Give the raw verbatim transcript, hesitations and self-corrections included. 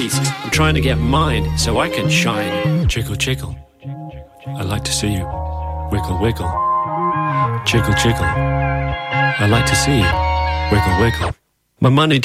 I'm trying to get mine so I can shine. Chickle, chickle. I like to see you. Wiggle, wiggle. Chickle, chickle. I like to see you. Wiggle, wiggle. My money